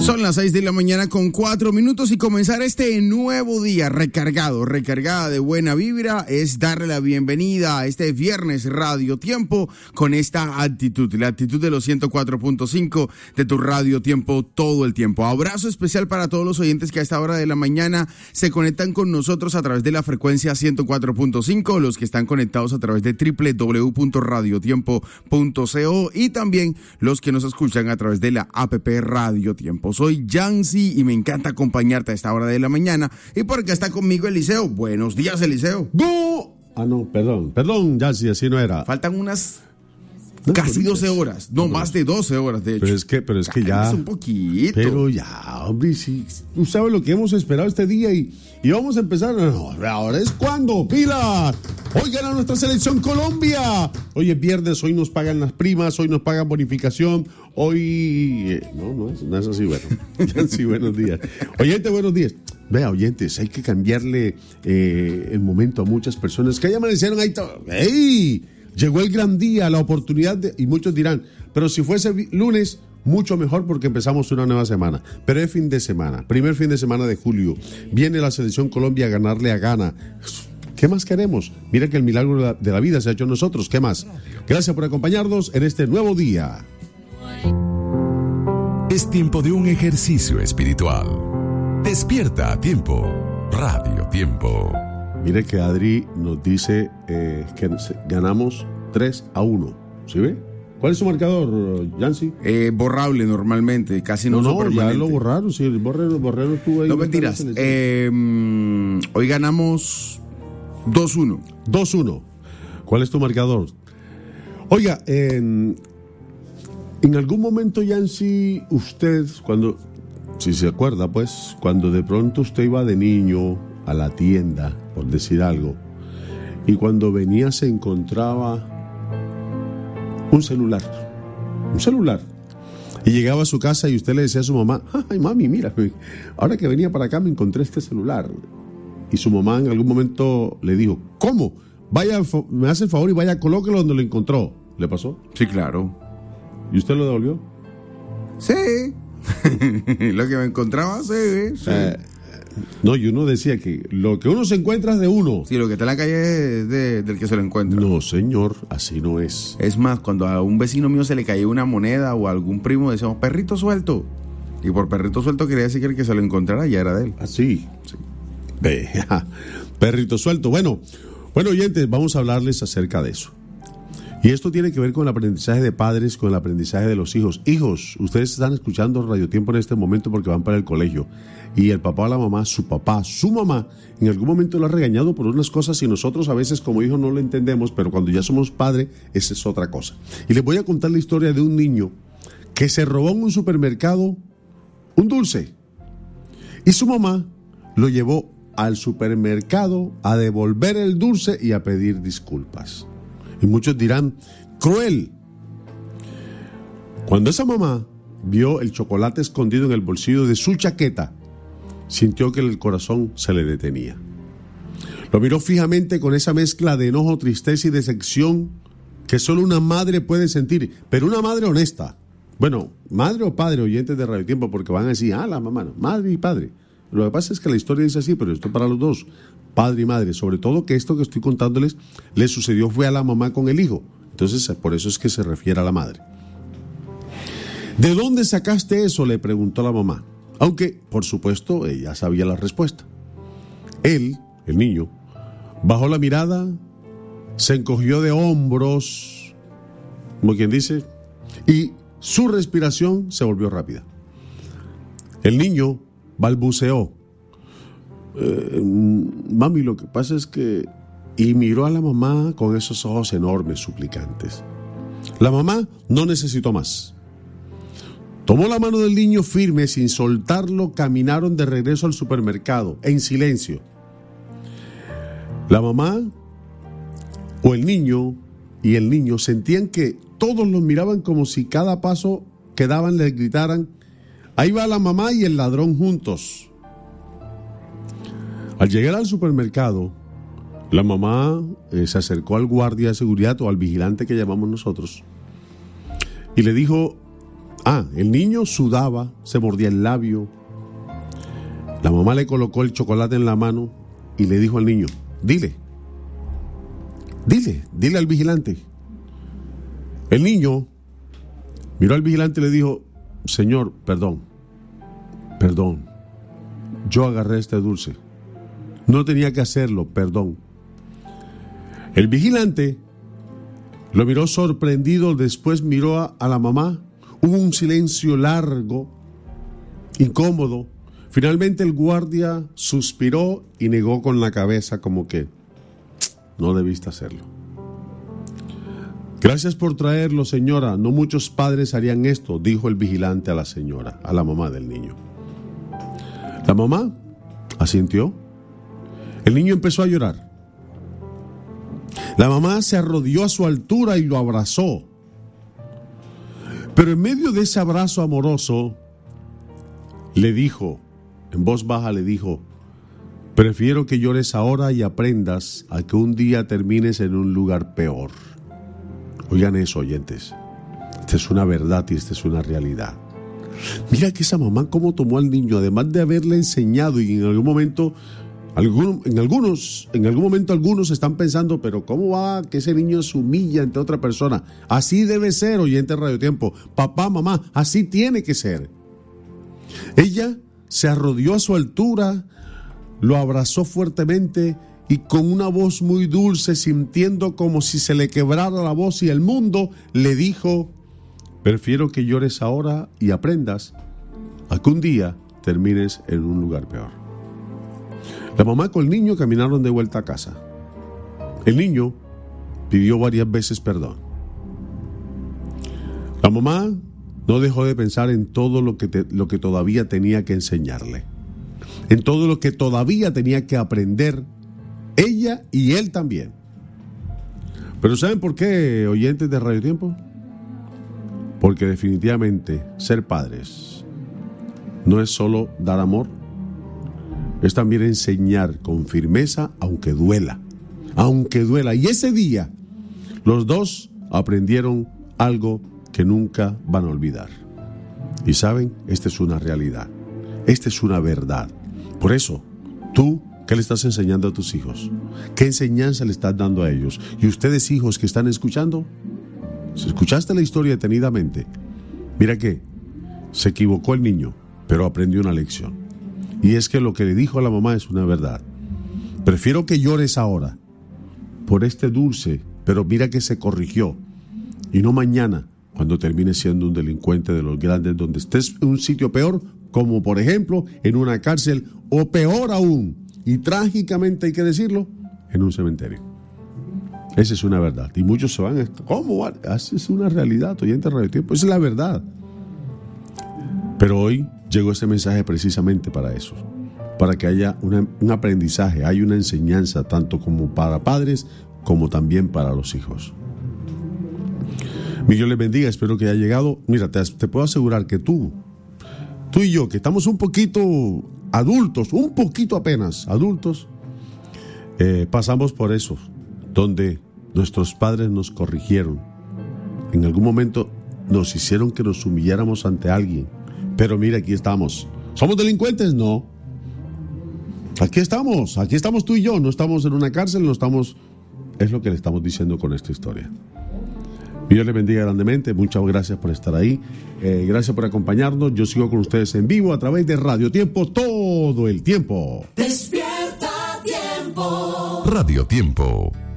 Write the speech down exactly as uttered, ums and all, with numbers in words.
Son las seis de la mañana con cuatro minutos y comenzar este nuevo día recargado, recargada de buena vibra es darle la bienvenida a este viernes Radio Tiempo con esta actitud, la actitud de los ciento cuatro punto cinco de tu Radio Tiempo todo el tiempo. Abrazo especial para todos los oyentes que a esta hora de la mañana se conectan con nosotros a través de la frecuencia ciento cuatro punto cinco, los que están conectados a través de doble u doble u doble u punto radio tiempo punto co y también los que nos escuchan a través de la app Radio Tiempo. Soy Yancy y me encanta acompañarte a esta hora de la mañana. Y por acá está conmigo Eliseo. Buenos días, Eliseo. ¡Go! Ah, no, perdón, perdón, Yancy, así no era. Faltan unas no, casi doce horas, no, no más de doce horas, de hecho. Pero es que, pero es que ya. un poquito. Pero ya, hombre, sí, tú sabes lo que hemos esperado este día y, y vamos a empezar. No, ahora es cuando, pilas. Hoy gana nuestra selección Colombia. Hoy es viernes, hoy nos pagan las primas, hoy nos pagan bonificación. Hoy. Eh, no, no es, no es así, bueno. Yancy, buenos días. Oyente, buenos días. Vea, oyentes, hay que cambiarle eh, el momento a muchas personas que ya amanecieron ahí. To- ¡Ey! Llegó el gran día, la oportunidad de, y muchos dirán, pero si fuese lunes, mucho mejor porque empezamos una nueva semana. Pero es fin de semana, primer fin de semana de julio. Viene la selección Colombia a ganarle a Ghana. ¿Qué más queremos? Mira que el milagro de la, de la vida se ha hecho en nosotros. ¿Qué más? Gracias por acompañarnos en este nuevo día. Es tiempo de un ejercicio espiritual. Despierta a tiempo. Radio Tiempo. Mire que Adri nos dice eh, que ganamos tres a uno. ¿Sí ve? ¿Cuál es su marcador, Yancy? Eh, borrable normalmente, casi no, no, no no ya lo borraron, sí, el borrero, borrero estuvo ahí. No mentiras, eh, hoy ganamos dos uno. dos uno. ¿Cuál es tu marcador? Oiga, en, en algún momento, Yancy, usted, cuando, si se acuerda, pues, cuando de pronto usted iba de niño a la tienda, por decir algo, y cuando venía se encontraba un celular, un celular, y llegaba a su casa y usted le decía a su mamá, ay mami, mira, ahora que venía para acá me encontré este celular, y su mamá en algún momento le dijo, ¿cómo? Vaya, me hace el favor y vaya, colóquelo donde lo encontró. ¿Le pasó? Sí, claro. ¿Y usted lo devolvió? Sí. Lo que me encontraba, sí, sí. Eh, No, y uno decía que lo que uno se encuentra es de uno. Sí, lo que está en la calle es de, del que se lo encuentra. No, señor, así no es. Es más, cuando a un vecino mío se le caía una moneda o a algún primo decíamos, perrito suelto. Y por perrito suelto quería decir que el que se lo encontrara ya era de él. Así. Sí. Vea, perrito suelto. Bueno, bueno, oyentes, vamos a hablarles acerca de eso. Y esto tiene que ver con el aprendizaje de padres, con el aprendizaje de los hijos. Hijos, ustedes están escuchando Radio Tiempo en este momento porque van para el colegio. Y el papá o la mamá, su papá, su mamá, en algún momento lo ha regañado por unas cosas y nosotros a veces como hijos no lo entendemos, pero cuando ya somos padres, esa es otra cosa. Y les voy a contar la historia de un niño que se robó en un supermercado un dulce. Y su mamá lo llevó al supermercado a devolver el dulce y a pedir disculpas. Y muchos dirán, cruel. Cuando esa mamá vio el chocolate escondido en el bolsillo de su chaqueta, sintió que el corazón se le detenía. Lo miró fijamente con esa mezcla de enojo, tristeza y decepción que solo una madre puede sentir, pero una madre honesta. Bueno, madre o padre, oyentes de Radio Tiempo, porque van a decir, ah, la mamá, no, madre y padre. Lo que pasa es que la historia dice así, pero esto para los dos, padre y madre. Sobre todo que esto que estoy contándoles le sucedió fue a la mamá con el hijo. Entonces, por eso es que se refiere a la madre. ¿De dónde sacaste eso?, le preguntó la mamá. Aunque, por supuesto, ella sabía la respuesta. Él, el niño, bajó la mirada, se encogió de hombros, como quien dice, y su respiración se volvió rápida. El niño balbuceó. Eh, mami, lo que pasa es que... Y miró a la mamá con esos ojos enormes, suplicantes. La mamá no necesitó más. Tomó la mano del niño firme, sin soltarlo, caminaron de regreso al supermercado, en silencio. La mamá o el niño y el niño sentían que todos los miraban como si cada paso que daban les gritaran, ahí va la mamá y el ladrón juntos. Al llegar al supermercado, la mamá eh, se acercó al guardia de seguridad o al vigilante que llamamos nosotros y le dijo, Ah, el niño sudaba, se mordía el labio. La mamá le colocó el chocolate en la mano y le dijo al niño, dile, dile, dile al vigilante. El niño miró al vigilante y le dijo, señor, perdón, perdón, yo agarré este dulce, no tenía que hacerlo, perdón. El vigilante lo miró sorprendido, después miró a, a la mamá, hubo un silencio largo, incómodo. Finalmente el guardia suspiró y negó con la cabeza como que no debiste hacerlo. Gracias por traerlo, señora. No muchos padres harían esto, dijo el vigilante a la señora, a la mamá del niño. La mamá asintió. El niño empezó a llorar. La mamá se arrodilló a su altura y lo abrazó. Pero en medio de ese abrazo amoroso, le dijo, en voz baja le dijo, prefiero que llores ahora y aprendas a que un día termines en un lugar peor. Oigan eso, oyentes. Esta es una verdad y esta es una realidad. Mira que esa mamá cómo tomó al niño, además de haberle enseñado, y en algún momento, algún, en algunos, en algún momento algunos están pensando, pero ¿cómo va que ese niño se humilla ante otra persona? Así debe ser, oyente de Radio Tiempo. Papá, mamá, así tiene que ser. Ella se arrodilló a su altura, lo abrazó fuertemente y con una voz muy dulce, sintiendo como si se le quebrara la voz y el mundo, le dijo, prefiero que llores ahora y aprendas a que un día termines en un lugar peor. La mamá con el niño caminaron de vuelta a casa. El niño pidió varias veces perdón. La mamá no dejó de pensar en todo lo que, te, lo que todavía tenía que enseñarle, en todo lo que todavía tenía que aprender, ella y él también. Pero ¿saben por qué, oyentes de Radio Tiempo? Porque definitivamente ser padres no es solo dar amor, es también enseñar con firmeza, aunque duela, aunque duela. Y ese día los dos aprendieron algo que nunca van a olvidar. Y saben, esta es una realidad, esta es una verdad. Por eso, tú, ¿qué le estás enseñando a tus hijos? ¿Qué enseñanza le estás dando a ellos? Y ustedes, hijos que están escuchando, si escuchaste la historia detenidamente, mira que se equivocó el niño, pero aprendió una lección. Y es que lo que le dijo a la mamá es una verdad. Prefiero que llores ahora por este dulce, pero mira que se corrigió, y no mañana, cuando termines siendo un delincuente de los grandes, donde estés en un sitio peor, como por ejemplo en una cárcel, o peor aún, y trágicamente hay que decirlo, en un cementerio. Esa es una verdad. Y muchos se van a... ¿Cómo? Esa es una realidad, oyente de Radio Tiempo. Esa es la verdad. Pero hoy llegó este mensaje precisamente para eso, para que haya una, un aprendizaje, hay una enseñanza, tanto como para padres, como también para los hijos. Mi Dios les bendiga, espero que haya llegado. Mira, te, te puedo asegurar que tú, tú y yo, que estamos un poquito adultos, un poquito apenas adultos, eh, pasamos por eso, donde nuestros padres nos corrigieron. En algún momento nos hicieron que nos humilláramos ante alguien. Pero mira, aquí estamos. ¿Somos delincuentes? No. Aquí estamos, aquí estamos tú y yo. No estamos en una cárcel, no estamos... Es lo que le estamos diciendo con esta historia. Dios les bendiga grandemente. Muchas gracias por estar ahí. Eh, gracias por acompañarnos. Yo sigo con ustedes en vivo a través de Radio Tiempo todo el tiempo. Despierta Tiempo. Radio Tiempo.